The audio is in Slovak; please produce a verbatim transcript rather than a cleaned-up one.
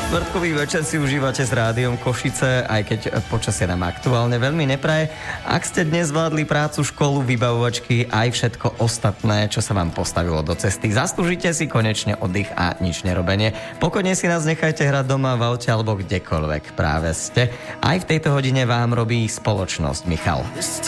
Štvrtkový večer si užívate s rádiom Košice, aj keď počasie nám aktuálne veľmi nepraje. Ak ste dnes zvládli prácu, školu, vybavovačky, aj všetko ostatné, čo sa vám postavilo do cesty, zaslúžite si konečne oddych a nič nerobenie. Pokojne si nás nechajte hrať doma, v aute alebo kdekoľvek práve ste. Aj v tejto hodine vám robí spoločnosť Michal.